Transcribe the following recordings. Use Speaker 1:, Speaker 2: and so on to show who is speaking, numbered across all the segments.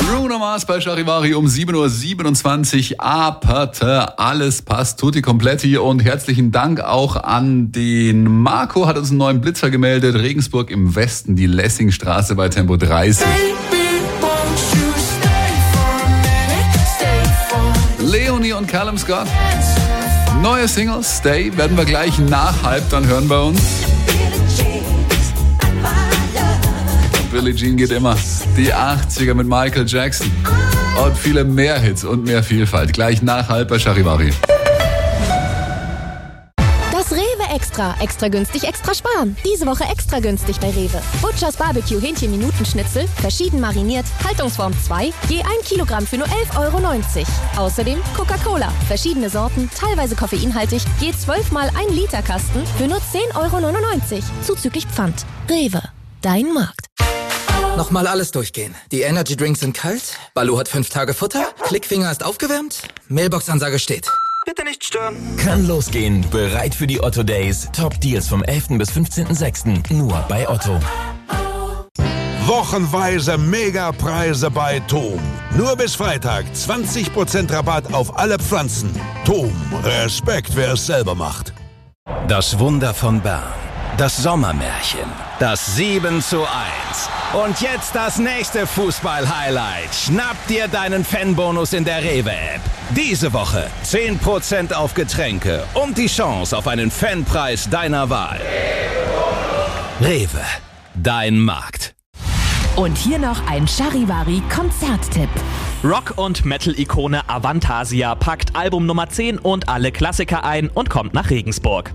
Speaker 1: Bruno Mars bei Charivari um 7.27 Uhr. Aperte, alles passt, tutti kompletti. Und herzlichen Dank auch an den Marco, hat uns einen neuen Blitzer gemeldet. Regensburg im Westen, die Lessingstraße bei Tempo 30. Leonie und Callum Scott. Neue Single, Stay, werden wir gleich nach halb dann hören bei uns. Billie Jean geht immer. Die 80er mit Michael Jackson. Und viele mehr Hits und mehr Vielfalt. Gleich nach halb bei Charivari.
Speaker 2: Das Rewe Extra. Extra günstig, extra sparen. Diese Woche extra günstig bei Rewe. Butchers Barbecue Hähnchen-Minutenschnitzel, verschieden mariniert, Haltungsform 2, je 1 Kilogramm für nur 11,90 €. Außerdem Coca-Cola, verschiedene Sorten, teilweise koffeinhaltig, je 12 mal 1 Liter Kasten für nur 10,99 €. Zuzüglich Pfand. Rewe. Dein Markt.
Speaker 3: Nochmal alles durchgehen. Die Energy Drinks sind kalt, Baloo hat 5 Tage Futter, Klickfinger ist aufgewärmt, Mailbox-Ansage steht. Bitte nicht stören.
Speaker 4: Kann losgehen. Bereit für die Otto Days. Top Deals vom 11. bis 15.06. Nur bei Otto.
Speaker 5: Wochenweise Megapreise bei Tom. Nur bis Freitag 20% Rabatt auf alle Pflanzen. Tom, Respekt, wer es selber macht.
Speaker 6: Das Wunder von Bern. Das Sommermärchen. Das 7:1. Und jetzt das nächste Fußball-Highlight. Schnapp dir deinen Fanbonus in der Rewe-App. Diese Woche 10% auf Getränke und die Chance auf einen Fanpreis deiner Wahl. Rewe, dein Markt.
Speaker 7: Und hier noch ein Charivari-Konzerttipp.
Speaker 8: Rock- und Metal-Ikone Avantasia packt Album Nummer 10 und alle Klassiker ein und kommt nach Regensburg.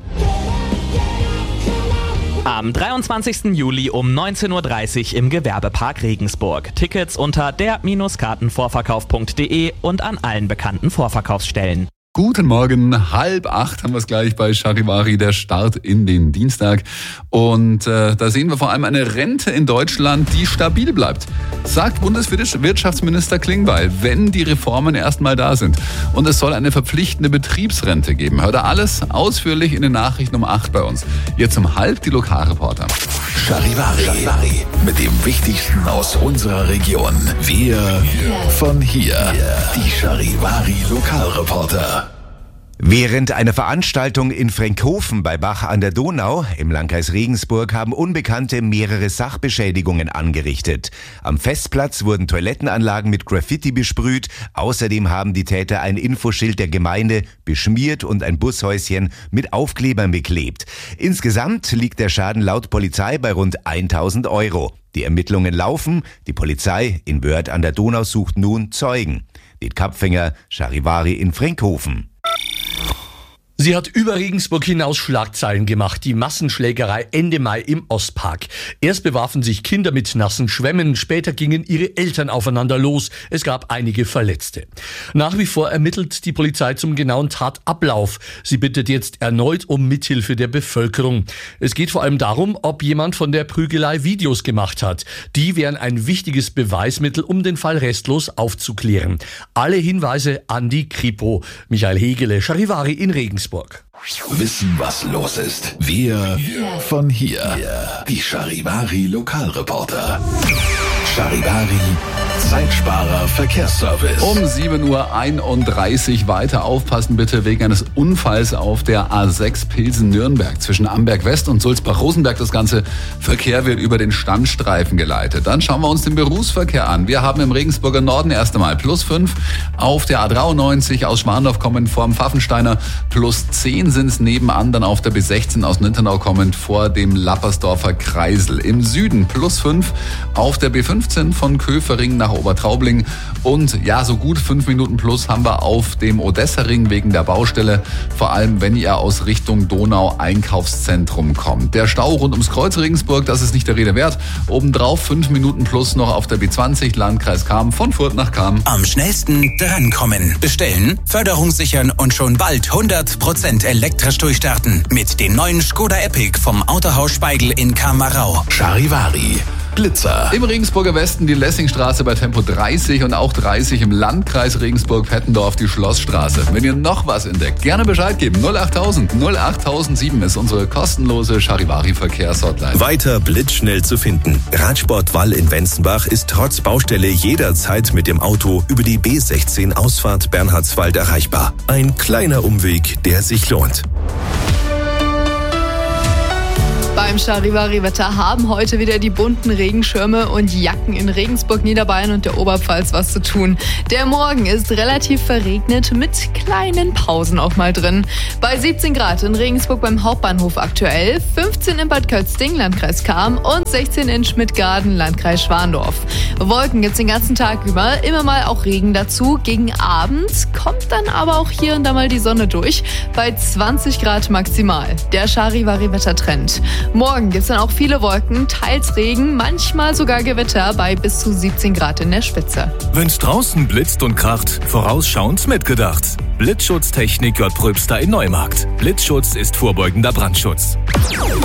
Speaker 8: Am 23. Juli um 19.30 Uhr im Gewerbepark Regensburg. Tickets unter der-kartenvorverkauf.de und an allen bekannten Vorverkaufsstellen.
Speaker 1: Guten Morgen, 7:30 haben wir es gleich bei Charivari, der Start in den Dienstag. Und da sehen wir vor allem eine Rente in Deutschland, die stabil bleibt, sagt Bundeswirtschaftsminister Klingbeil, wenn die Reformen erstmal da sind. Und es soll eine verpflichtende Betriebsrente geben. Hört ihr alles ausführlich in den Nachrichten um 8 bei uns. Jetzt um 7:30 die Lokalreporter.
Speaker 9: Charivari mit dem Wichtigsten aus unserer Region. Wir von hier. Die Charivari Lokalreporter.
Speaker 10: Während einer Veranstaltung in Frenkhofen bei Bach an der Donau im Landkreis Regensburg haben Unbekannte mehrere Sachbeschädigungen angerichtet. Am Festplatz wurden Toilettenanlagen mit Graffiti besprüht. Außerdem haben die Täter ein Infoschild der Gemeinde beschmiert und ein Bushäuschen mit Aufklebern beklebt. Insgesamt liegt der Schaden laut Polizei bei rund 1.000 €. Die Ermittlungen laufen. Die Polizei in Wörth an der Donau sucht nun Zeugen. Diet Kapfinger, Charivari in Frenkhofen.
Speaker 11: Sie hat über Regensburg hinaus Schlagzeilen gemacht, die Massenschlägerei Ende Mai im Ostpark. Erst bewarfen sich Kinder mit nassen Schwämmen, später gingen ihre Eltern aufeinander los. Es gab einige Verletzte. Nach wie vor ermittelt die Polizei zum genauen Tatablauf. Sie bittet jetzt erneut um Mithilfe der Bevölkerung. Es geht vor allem darum, ob jemand von der Prügelei Videos gemacht hat. Die wären ein wichtiges Beweismittel, um den Fall restlos aufzuklären. Alle Hinweise an die Kripo. Michael Hegele, Charivari in Regensburg.
Speaker 9: Wissen, was los ist. Wir von hier. Die Charivari Lokalreporter. Charivari, Zeitsparer Verkehrsservice.
Speaker 1: Um 7:31 Uhr weiter aufpassen bitte wegen eines Unfalls auf der A6 Pilsen-Nürnberg zwischen Amberg West und Sulzbach-Rosenberg. Das ganze Verkehr wird über den Standstreifen geleitet. Dann schauen wir uns den Berufsverkehr an. Wir haben im Regensburger Norden erst einmal +5. Auf der A93 aus Schmarndorf kommend vor dem Pfaffensteiner +10 sind es nebenan. Dann auf der B16 aus Ninternau kommend vor dem Lappersdorfer Kreisel. Im Süden +5 auf der B15 von Köfering nach Obertraubling und ja, so gut 5 Minuten plus haben wir auf dem Odessa-Ring wegen der Baustelle, vor allem wenn ihr aus Richtung Donau-Einkaufszentrum kommt. Der Stau rund ums Kreuz Regensburg, das ist nicht der Rede wert. Obendrauf 5 Minuten plus noch auf der B20 Landkreis Cham von Furth nach Cham.
Speaker 12: Am schnellsten drankommen. Bestellen, Förderung sichern und schon bald 100% elektrisch durchstarten mit dem neuen Skoda Epic vom Autohaus Speigl in Kamarau.
Speaker 9: Charivari, Glitzer.
Speaker 1: Im Regensburger Westen die Lessingstraße bei Tempo 30 und auch 30 im Landkreis Regensburg-Pettendorf die Schlossstraße. Wenn ihr noch was entdeckt, gerne Bescheid geben. 08000 08007 ist unsere kostenlose Charivari-Verkehrshotline.
Speaker 13: Weiter blitzschnell zu finden. Radsport Wall in Wenzenbach ist trotz Baustelle jederzeit mit dem Auto über die B16 Ausfahrt Bernhardswald erreichbar. Ein kleiner Umweg, der sich lohnt.
Speaker 14: Beim Charivari-Wetter haben heute wieder die bunten Regenschirme und Jacken in Regensburg, Niederbayern und der Oberpfalz was zu tun. Der Morgen ist relativ verregnet mit kleinen Pausen auch mal drin. Bei 17 Grad in Regensburg beim Hauptbahnhof aktuell, 15 in Bad Kölzding, Landkreis Cham und 16 in Schmidtgarden, Landkreis Schwandorf. Wolken gibt's den ganzen Tag über, immer mal auch Regen dazu. Gegen Abend kommt dann aber auch hier und da mal die Sonne durch, bei 20 Grad maximal. Der Charivari-Wettertrend. Morgen gibt es dann auch viele Wolken, teils Regen, manchmal sogar Gewitter bei bis zu 17 Grad in der Spitze.
Speaker 15: Wenn's draußen blitzt und kracht, vorausschauend mitgedacht. Blitzschutztechnik J. Pröbster in Neumarkt. Blitzschutz ist vorbeugender Brandschutz.